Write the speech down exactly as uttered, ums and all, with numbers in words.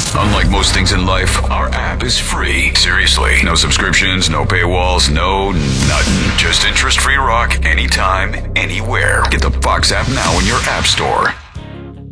Unlike most things in life, our app is free. Seriously. No subscriptions, no paywalls, no nothing. Just interest-free rock anytime, anywhere. Get the Fox app now in your app store.